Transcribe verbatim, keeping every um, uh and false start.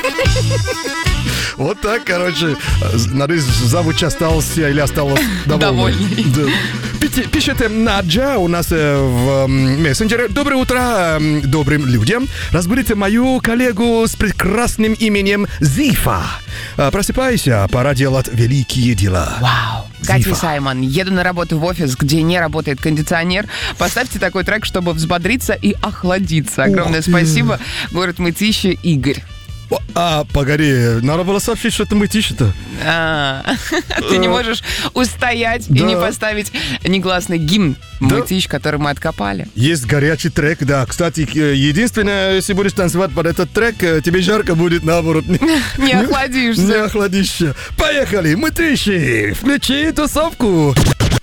Вот так, короче, надеюсь, завуч остался или осталась довольна. Довольный. Да. Пишет Наджа у нас в мессенджере. Доброе утро добрым людям. Разбудите мою коллегу с прекрасным именем Зифа. Просыпайся, пора делать великие дела. Вау. Катя и Саймон, еду на работу в офис, где не работает кондиционер. Поставьте такой трек, чтобы взбодриться и охладиться. Огромное спасибо. Город Мытищи, Игорь. А, погоди, надо было сообщить, что это Мытищи-то. А, ты не можешь устоять и не поставить негласный гимн Мытищ, который мы откопали. Есть горячий трек, да. Кстати, единственное, если будешь танцевать под этот трек, тебе жарко будет, наоборот. Не охладишься. Не охладишься. Поехали, Мытищи, включи тусовку.